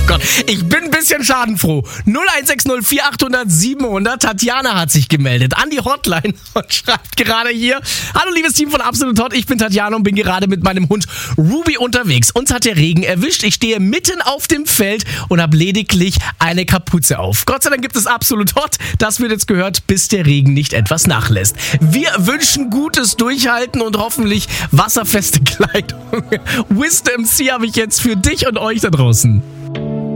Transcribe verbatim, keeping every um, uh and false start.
Gott, ich bin ein bisschen schadenfroh. null eins sechs null vier acht null null sieben null null. Tatjana hat sich gemeldet an die Hotline und schreibt gerade hier: Hallo liebes Team von Absolut Hot, ich bin Tatjana und bin gerade mit meinem Hund Ruby unterwegs. Uns hat der Regen erwischt. Ich stehe mitten auf dem Feld und habe lediglich eine Kapuze auf. Gott sei Dank gibt es Absolut Hot. Das wird jetzt gehört, bis der Regen nicht etwas nachlässt. Wir wünschen gutes Durchhalten und hoffentlich wasserfeste Kleidung. Wisdom C habe ich jetzt für dich und euch da draußen.